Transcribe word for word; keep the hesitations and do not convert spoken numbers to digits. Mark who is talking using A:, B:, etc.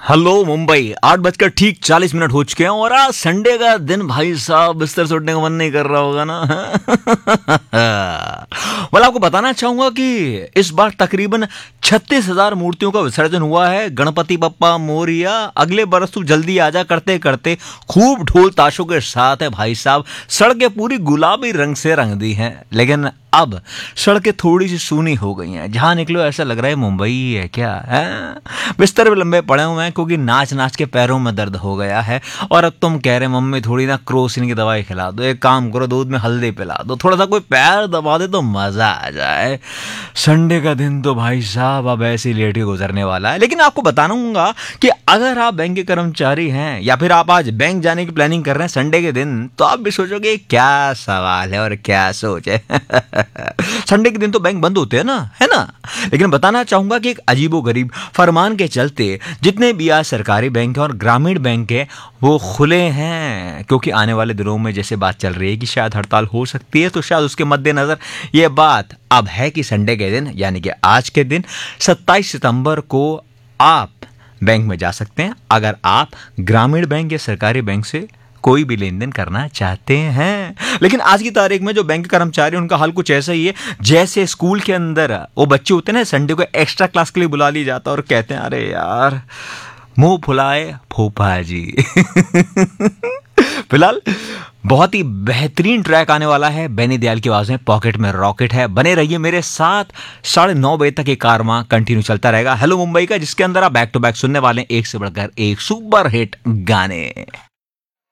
A: Hello Mumbai, आठ बजकर ठीक चालीस मिनट हो चुके हैं और आज संडे का दिन भाई साहब बिस्तर से उठने का मन नहीं कर रहा होगा ना। well, आपको बताना चाहूंगा कि इस बार तकरीबन छत्तीस हजार मूर्तियों का विसर्जन हुआ है। गणपति बप्पा मोरिया, अगले बरस तू जल्दी आजा करते करते खूब ढोल ताशों के साथ है भाई साहब। सड़कें पूरी गुलाबी रंग से रंग दी हैं, लेकिन अब सड़कें थोड़ी सी सूनी हो गई हैं। जहां निकलो ऐसा लग रहा है मुंबई है क्या है। बिस्तर भी लंबे पड़े हुए हैं क्योंकि नाच नाच के पैरों में दर्द हो गया है। और अब तुम कह रहे मम्मी थोड़ी ना क्रोसिन की दवाई खिला दो, एक काम करो दूध में हल्दी पिला दो, थोड़ा सा कोई पैर दबा दे तो मजा आ जाए। संडे का दिन तो भाई साहब अब ऐसे ही लेट के गुजरने वाला है। लेकिन आपको बताऊंगा कि अगर आप बैंक के कर्मचारी हैं या फिर आप आज बैंक जाने की प्लानिंग कर रहे हैं संडे के दिन, तो आप भी सोचोगे क्या सवाल है और क्या सोच है। संडे के दिन तो बैंक बंद होते हैं ना, है ना। लेकिन बताना चाहूंगा कि एक अजीबोगरीब फरमान के चलते जितने भी आज सरकारी बैंक हैं और ग्रामीण बैंक हैं वो खुले हैं, क्योंकि आने वाले दिनों में जैसे बात चल रही है कि शायद हड़ताल हो सकती है, तो शायद उसके मद्देनजर ये बात अब है कि संडे के दिन यानी कि आज के दिन सत्ताईस सितंबर को आप बैंक में जा सकते हैं अगर आप ग्रामीण बैंक या सरकारी बैंक से कोई भी लेन देन करना चाहते हैं। लेकिन आज की तारीख में जो बैंक कर्मचारी उनका हाल कुछ ऐसा ही है जैसे स्कूल के अंदर वो बच्चे होते हैं ना, संडे को एक्स्ट्रा क्लास के लिए बुला ली जाता और कहते हैं अरे यार मुंह फुलाए फूफा जी। फिलहाल बहुत ही बेहतरीन ट्रैक आने वाला है बेनी दयाल की आवाज में, पॉकेट में रॉकेट है। बने रहिए मेरे साथ, साढ़े नौ बजे तक ये कारवां कंटिन्यू चलता रहेगा हेलो मुंबई का, जिसके अंदर आप बैक टू बैक सुनने वाले हैं एक से बढ़कर एक सुपर हिट गाने।